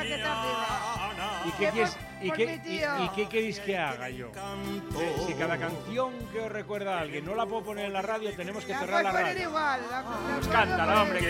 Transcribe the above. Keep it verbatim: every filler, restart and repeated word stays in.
que está arriba. ¿Y qué, quieres, y, qué, y, ¿Y qué queréis que haga yo? Eh, si cada canción que os recuerda a alguien no la puedo poner en la radio, tenemos que la cerrar la radio. radio. Igual, la, la pues cántala, hombre,